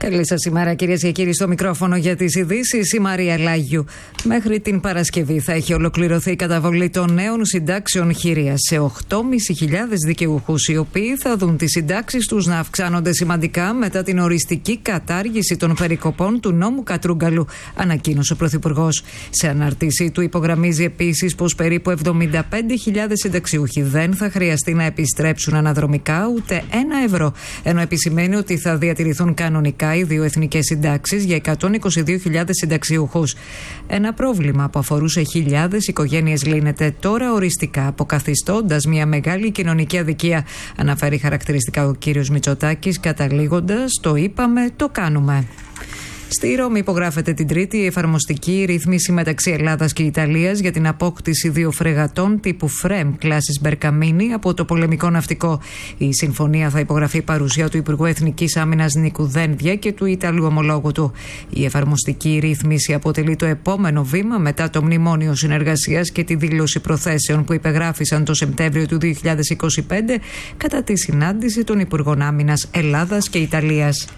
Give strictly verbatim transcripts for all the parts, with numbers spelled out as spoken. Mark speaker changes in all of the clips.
Speaker 1: Καλή σας ημέρα, κυρίες και κύριοι, στο μικρόφωνο για τις ειδήσεις η Μαρία Λάγιου. Μέχρι την Παρασκευή θα έχει ολοκληρωθεί η καταβολή των νέων συντάξεων χειρίας σε οκτώ χιλιάδες πεντακόσιους δικαιούχους, οι οποίοι θα δουν τις συντάξεις τους να αυξάνονται σημαντικά μετά την οριστική κατάργηση των περικοπών του νόμου Κατρούγκαλου, ανακοίνωσε ο Πρωθυπουργός. Σε αναρτήσή του υπογραμμίζει επίσης πως περίπου εβδομήντα πέντε χιλιάδες συνταξιούχοι δεν θα χρειαστεί να επιστρέψουν αναδρομικά ούτε ένα ευρώ, ενώ επισημαίνει ότι θα διατηρηθούν κανονικά οι δύο εθνικές συντάξεις για εκατόν είκοσι δύο χιλιάδες συνταξιούχους. Ένα πρόβλημα που αφορούσε χιλιάδες οικογένειες λύνεται τώρα οριστικά, αποκαθιστώντας μια μεγάλη κοινωνική αδικία, αναφέρει χαρακτηριστικά ο κύριος Μητσοτάκης, καταλήγοντας «το είπαμε, το κάνουμε». Στη Ρώμη υπογράφεται την Τρίτη η εφαρμοστική ρύθμιση μεταξύ Ελλάδας και Ιταλίας για την απόκτηση δύο φρεγατών τύπου Φρέμ κλάσης Μπερκαμίνη από το πολεμικό ναυτικό. Η συμφωνία θα υπογραφεί παρουσία του Υπουργού Εθνικής Άμυνας Νίκου Δένδια και του Ιταλού ομολόγου του. Η εφαρμοστική ρύθμιση αποτελεί το επόμενο βήμα μετά το Μνημόνιο Συνεργασίας και τη δήλωση προθέσεων που υπεγράφησαν το Σεπτέμβριο του δύο χιλιάδες είκοσι πέντε κατά τη συνάντηση των Υπουργών Άμυνας Ελλάδας και Ιταλίας.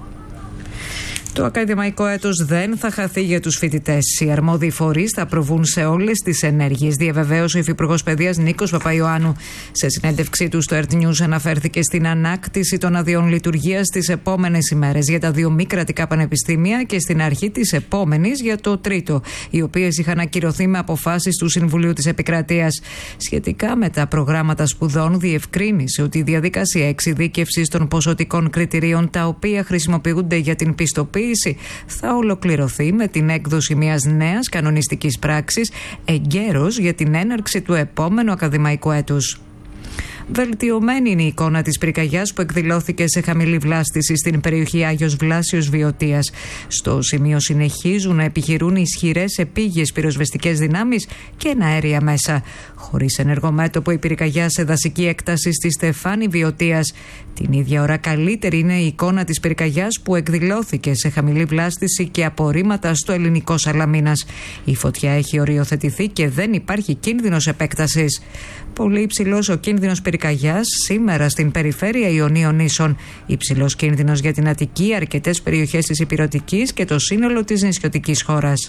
Speaker 1: Το ακαδημαϊκό έτος δεν θα χαθεί για τους φοιτητές. Οι αρμόδιοι φορείς θα προβούν σε όλες τις ενέργειες, διαβεβαίωσε ο Υφυπουργός Παιδείας Νίκος Παπαϊωάννου. Σε συνέντευξή του στο Earth News αναφέρθηκε στην ανάκτηση των αδειών λειτουργίας τις επόμενες ημέρες για τα δύο μη κρατικά πανεπιστήμια και στην αρχή της επόμενης για το τρίτο, οι οποίες είχαν ακυρωθεί με αποφάσεις του Συμβουλίου της Επικρατείας. Σχετικά με τα προγράμματα σπουδών, διευκρίνησε ότι η διαδικασία εξειδίκευσης των ποσοτικών κριτηρίων τα οποία χρησιμοποιούνται για την πιστοποίηση θα ολοκληρωθεί με την έκδοση μιας νέας κανονιστικής πράξης εγκαίρως για την έναρξη του επόμενου ακαδημαϊκού έτους. Βελτιωμένη είναι η εικόνα της πυρκαγιάς που εκδηλώθηκε σε χαμηλή βλάστηση στην περιοχή Άγιος Βλάσιος Βιωτίας. Στο σημείο συνεχίζουν να επιχειρούν ισχυρές επίγειες πυροσβεστικές δυνάμεις και εναέρια μέσα. Χωρίς ενεργομέτωπο η πυρκαγιά σε δασική έκταση στη Στεφάνη Βιωτίας. Την ίδια ώρα καλύτερη είναι η εικόνα της πυρκαγιάς που εκδηλώθηκε σε χαμηλή βλάστηση και απορρίμματα στο ελληνικό Σαλαμίνας. Η φωτιά έχει οριοθετηθεί και δεν υπάρχει κίνδυνος επέκτασης. Πολύ υψηλός ο κίνδυνος πυρκαγιάς σήμερα στην περιφέρεια Ιωνίων Νήσων. Υψηλός κίνδυνος για την Αττική, αρκετές περιοχές της Ηπειρωτικής και το σύνολο της νησιωτικής χώρας.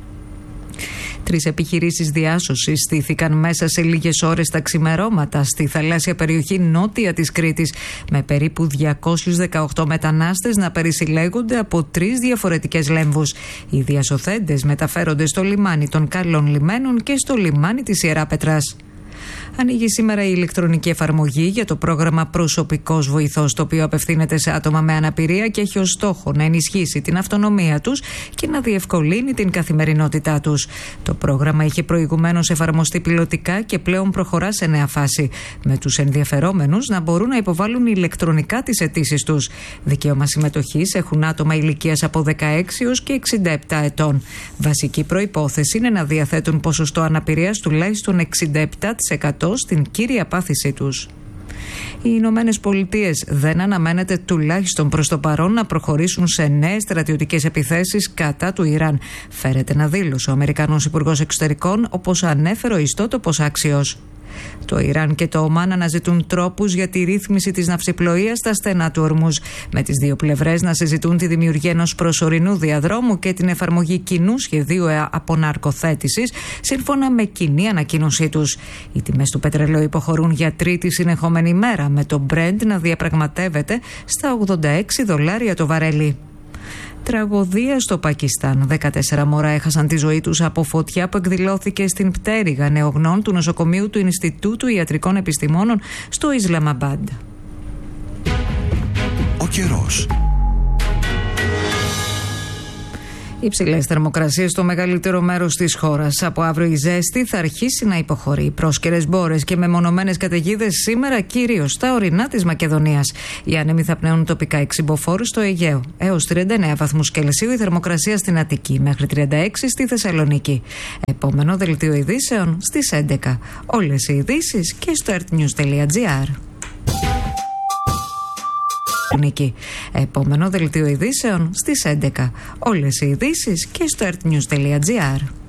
Speaker 1: Τρεις επιχειρήσεις διάσωσης στήθηκαν μέσα σε λίγες ώρες τα ξημερώματα στη θαλάσσια περιοχή νότια της Κρήτης, με περίπου διακόσιους δεκαοκτώ μετανάστες να περισυλλέγονται από τρεις διαφορετικές λέμβους. Οι διασωθέντες μεταφέρονται στο λιμάνι των Καλών Λιμένων και στο λιμάνι της Ιεράπετρας. Ανοίγει σήμερα η ηλεκτρονική εφαρμογή για το πρόγραμμα Προσωπικός Βοηθός, το οποίο απευθύνεται σε άτομα με αναπηρία και έχει ως στόχο να ενισχύσει την αυτονομία τους και να διευκολύνει την καθημερινότητά τους. Το πρόγραμμα είχε προηγουμένως εφαρμοστεί πιλωτικά και πλέον προχωρά σε νέα φάση, με τους ενδιαφερόμενους να μπορούν να υποβάλουν ηλεκτρονικά τις αιτήσεις τους. Δικαίωμα συμμετοχής έχουν άτομα ηλικίας από δεκαέξι έως και εξήντα επτά ετών. Βασική προϋπόθεση είναι να διαθέτουν ποσοστό αναπηρίας τουλάχιστον εξήντα επτά τοις εκατό στην κύρια πάθησή τους. Οι Ηνωμένες Πολιτείες δεν αναμένεται τουλάχιστον προς το παρόν να προχωρήσουν σε νέες στρατιωτικές επιθέσεις κατά του Ιράν. Φέρεται να δήλωσε ο Αμερικανός Υπουργός Εξωτερικών, όπως ανέφερε ο ιστότοπος Άξιος. Το Ιράν και το Ομάν αναζητούν τρόπους για τη ρύθμιση της ναυσιπλοείας στα στενά του Ορμούζ, με τις δύο πλευρές να συζητούν τη δημιουργία ενός προσωρινού διαδρόμου και την εφαρμογή κοινού σχεδίου αποναρκοθέτησης, σύμφωνα με κοινή ανακοίνωσή τους. Οι τιμές του πετρελαίου υποχωρούν για τρίτη συνεχόμενη μέρα, με το Brent να διαπραγματεύεται στα ογδόντα έξι δολάρια το βαρέλι. Τραγωδία στο Πακιστάν. δεκατέσσερα μωρά έχασαν τη ζωή τους από φωτιά που εκδηλώθηκε στην πτέρυγα νεογνών του νοσοκομείου του Ινστιτούτου Ιατρικών Επιστημόνων στο Ισλαμαμπάντ.
Speaker 2: Ο καιρός.
Speaker 1: Υψηλές θερμοκρασίες στο μεγαλύτερο μέρος της χώρας. Από αύριο η ζέστη θα αρχίσει να υποχωρεί. Πρόσκαιρες μπόρες και μεμονωμένες καταιγίδες σήμερα κυρίως στα ορεινά της Μακεδονίας. Οι άνεμοι θα πνέουν τοπικά εξυμποφόρους στο Αιγαίο. Έως τριάντα εννέα βαθμούς Κελσίου η θερμοκρασία στην Αττική, μέχρι τριάντα έξι στη Θεσσαλονίκη. Επόμενο δελτίο ειδήσεων στις έντεκα. Όλες οι ειδήσεις και στο earthnews τελεία gr. Επόμενο δελτίο ειδήσεων στις έντεκα. Όλες οι ειδήσεις και στο earthnews τελεία gr.